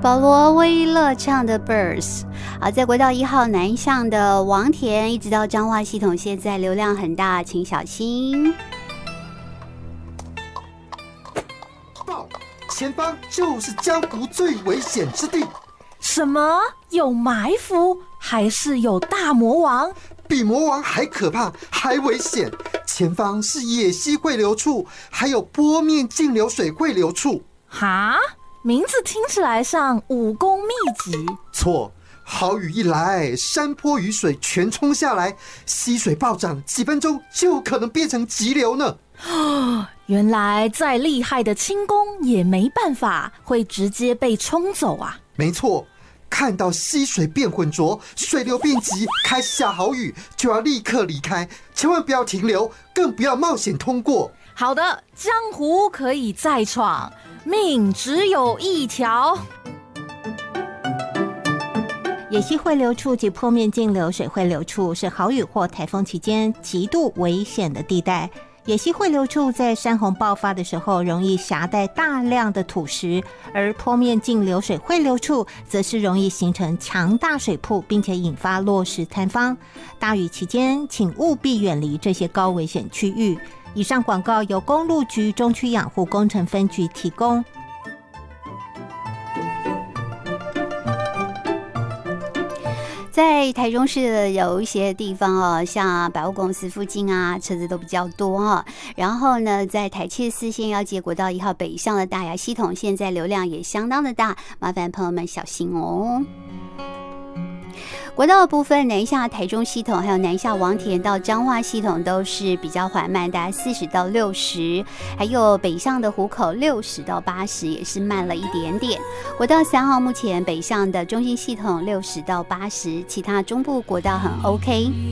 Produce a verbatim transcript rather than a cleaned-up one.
保罗威勒唱的 Birds。 好，在国道一号南向的王田一直到彰化系统，现在流量很大，请小心。 报，前方就是江湖最危险之地。 什么？有埋伏？还是有大魔王？ 比魔王还可怕，还危险。前方是野溪汇流处，还有波面径流水汇流处。 哈，名字听起来像武功秘籍。 错，豪雨一来，山坡雨水全冲下来，溪水暴涨，几分钟就可能变成急流呢。 原来再厉害的轻功也没办法，会直接被冲走啊。 没错，看到溪水变浑浊，水流变急，开始下豪雨，就要立刻离开，千万不要停留，更不要冒险通过。 好的，江湖可以再闯，命只有一条。 野溪汇流处及坡面径流水汇流处是豪雨或台风期间极度危险的地带。野溪汇流处在山洪爆发的时候容易携带大量的土石，而坡面径流水汇流处则是容易形成强大水瀑，并且引发落石坍方。大雨期间请务必远离这些高危险区域。以上广告由公路局中区养护工程分局提供。 在台中市的有一些地方哦，像百货公司附近啊，车子都比较多哈。然后呢，在台七四线要接国道一号北向的大雅系统，现在流量也相当的大，麻烦朋友们小心哦。国道的部分，南下台中系统还有南下王田到彰化系统都是比较缓慢，大概四十到六十，还有北向的湖口六十到八十也是慢了一点点。国道三号目前北向的中心系统六十到八十，其他中部国道很 OK。